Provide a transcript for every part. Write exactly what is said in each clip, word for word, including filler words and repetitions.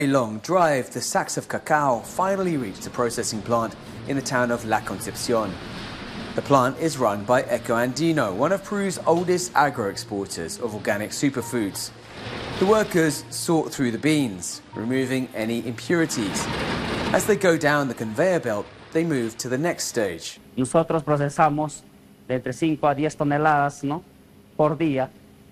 A long drive, the sacks of cacao finally reached the processing plant in the town of La Concepcion. The plant is run by Ecoandino, one of Peru's oldest agro-exporters of organic superfoods. The workers sort through the beans, removing any impurities. As they go down the conveyor belt, they move to the next stage. Nosotros procesamos de entre cinco a diez toneladas, ¿no?, por día.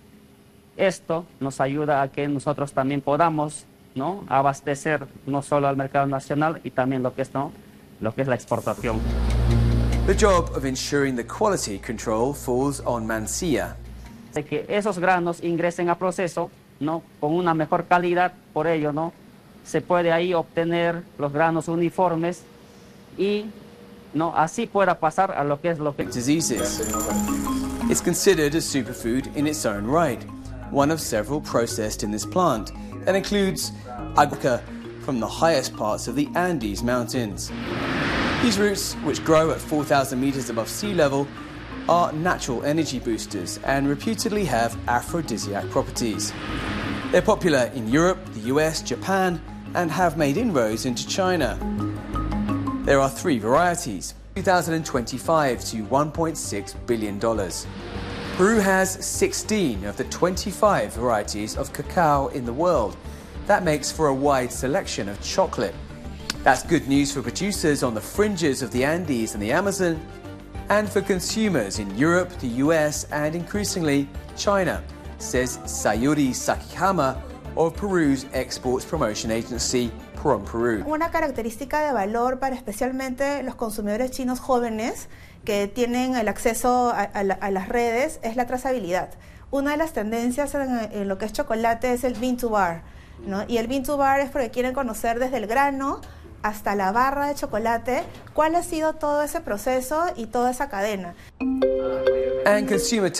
Esto nos ayuda a que nosotros también podamos, ¿no?, abastecer no solo al mercado nacional y también lo que es, ¿no?, lo que es la exportación. The job of ensuring the quality control falls on Mancia. De que esos granos ingresen a proceso, ¿no?, con una mejor calidad, por ello, ¿no?, se puede ahí obtener los granos uniformes y, ¿no?, así pueda pasar a lo que es lo que... Diseases. It's considered a superfood in its own right, one of several processed in this plant, that includes aguaca from the highest parts of the Andes Mountains. These roots, which grow at four thousand meters above sea level, are natural energy boosters and reputedly have aphrodisiac properties. They're popular in Europe, the U S, Japan, and have made inroads into China. There are three varieties, two thousand twenty-five to one point six billion dollars. Peru has sixteen of the twenty-five varieties of cacao in the world. That makes for a wide selection of chocolate. That's good news for producers on the fringes of the Andes and the Amazon, and for consumers in Europe, the U S, and increasingly China, says Sayuri Sakihama of Peru's Exports Promotion Agency, PROMPERU. Una característica de valor para especialmente los consumidores chinos jóvenes que tienen el acceso a, a, la, a las redes es la trazabilidad. Una de las tendencias en, en lo que es chocolate es el bean to bar, ¿no? Y el bean to bar es porque quieren conocer desde el grano hasta la barra de chocolate cuál ha sido todo ese proceso y toda esa cadena. And consumer